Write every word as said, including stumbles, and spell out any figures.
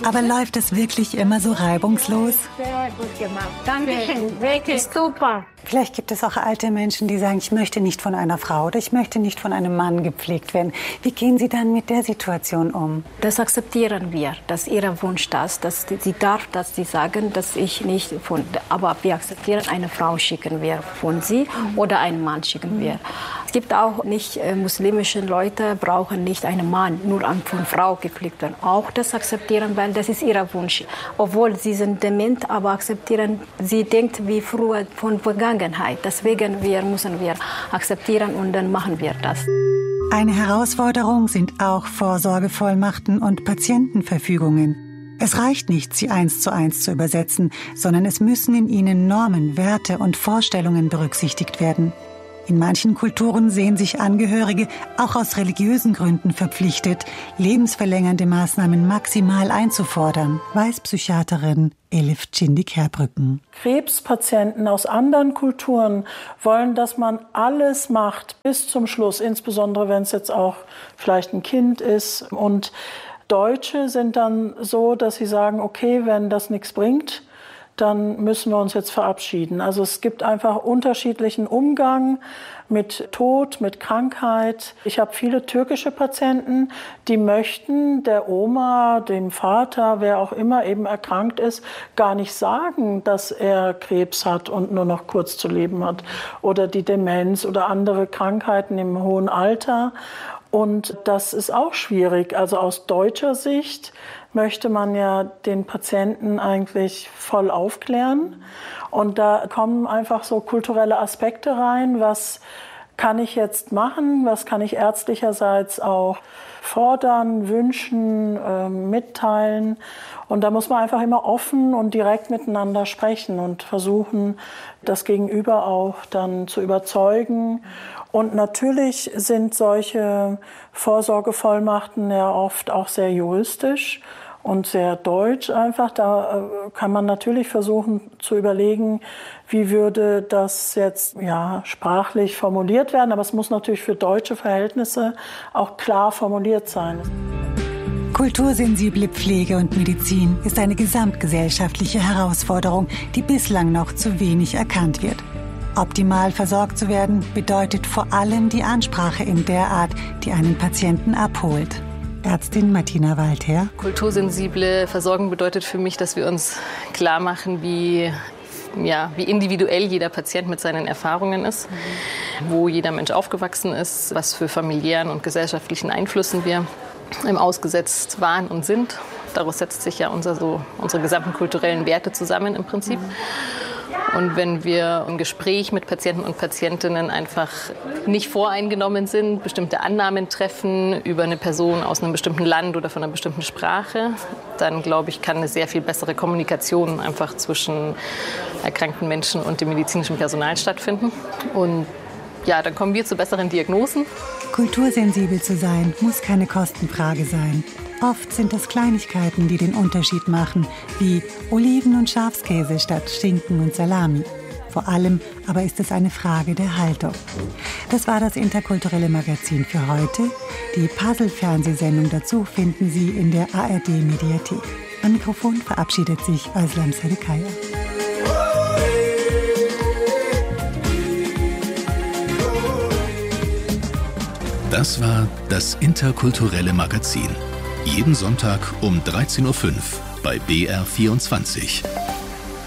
Aber läuft es wirklich immer so reibungslos? Sehr gut gemacht. Dankeschön. Wirklich super. Vielleicht gibt es auch alte Menschen, die sagen, ich möchte nicht von einer Frau oder ich möchte nicht von einem Mann gepflegt werden. Wie gehen Sie dann mit der Situation um? Das akzeptieren wir, dass ihr Wunsch das, dass sie darf, dass sie sagen, dass ich nicht von, aber wir akzeptieren, eine Frau schicken wir von sie oder einen Mann schicken wir. Es gibt auch nicht äh, muslimische Leute brauchen nicht einen Mann, nur an von Frau gepflegt werden. Auch das akzeptieren, weil das ist ihr Wunsch. Obwohl sie sind dement, aber akzeptieren, sie denkt wie früher von Vergangenheit. Deswegen wir, müssen wir akzeptieren und dann machen wir das. Eine Herausforderung sind auch Vorsorgevollmachten und Patientenverfügungen. Es reicht nicht, sie eins zu eins zu übersetzen, sondern es müssen in ihnen Normen, Werte und Vorstellungen berücksichtigt werden. In manchen Kulturen sehen sich Angehörige auch aus religiösen Gründen verpflichtet, lebensverlängernde Maßnahmen maximal einzufordern, weiß Psychiaterin Elif Cindik-Herbrücken. Krebspatienten aus anderen Kulturen wollen, dass man alles macht bis zum Schluss, insbesondere wenn es jetzt auch vielleicht ein Kind ist. Und Deutsche sind dann so, dass sie sagen, okay, wenn das nichts bringt, dann müssen wir uns jetzt verabschieden. Also es gibt einfach unterschiedlichen Umgang mit Tod, mit Krankheit. Ich habe viele türkische Patienten, die möchten der Oma, dem Vater, wer auch immer eben erkrankt ist, gar nicht sagen, dass er Krebs hat und nur noch kurz zu leben hat. Oder die Demenz oder andere Krankheiten im hohen Alter. Und das ist auch schwierig. Also aus deutscher Sicht möchte man ja den Patienten eigentlich voll aufklären. Und da kommen einfach so kulturelle Aspekte rein. Was kann ich jetzt machen? Was kann ich ärztlicherseits auch fordern, wünschen, äh, mitteilen? Und da muss man einfach immer offen und direkt miteinander sprechen und versuchen, das Gegenüber auch dann zu überzeugen. Und natürlich sind solche Vorsorgevollmachten ja oft auch sehr juristisch und sehr deutsch einfach. Da kann man natürlich versuchen zu überlegen, wie würde das jetzt ja sprachlich formuliert werden. Aber es muss natürlich für deutsche Verhältnisse auch klar formuliert sein. Kultursensible Pflege und Medizin ist eine gesamtgesellschaftliche Herausforderung, die bislang noch zu wenig erkannt wird. Optimal versorgt zu werden, bedeutet vor allem die Ansprache in der Art, die einen Patienten abholt. Ärztin Martina Walther. Kultursensible Versorgung bedeutet für mich, dass wir uns klar machen, wie, ja, wie individuell jeder Patient mit seinen Erfahrungen ist, mhm. wo jeder Mensch aufgewachsen ist, was für familiären und gesellschaftlichen Einflüssen wir im ausgesetzt waren und sind. Daraus setzt sich ja unser, so, unsere gesamten kulturellen Werte zusammen im Prinzip. Mhm. Und wenn wir im Gespräch mit Patienten und Patientinnen einfach nicht voreingenommen sind, bestimmte Annahmen treffen über eine Person aus einem bestimmten Land oder von einer bestimmten Sprache, dann, glaube ich, kann eine sehr viel bessere Kommunikation einfach zwischen erkrankten Menschen und dem medizinischen Personal stattfinden. Und ja, dann kommen wir zu besseren Diagnosen. Kultursensibel zu sein, muss keine Kostenfrage sein. Oft sind es Kleinigkeiten, die den Unterschied machen, wie Oliven und Schafskäse statt Schinken und Salami. Vor allem aber ist es eine Frage der Haltung. Das war das interkulturelle Magazin für heute. Die Puzzle-Fernsehsendung dazu finden Sie in der A R D-Mediathek. Am Mikrofon verabschiedet sich Özlem Sarıkaya. Das war das interkulturelle Magazin. Jeden Sonntag um dreizehn Uhr fünf bei B R vierundzwanzig.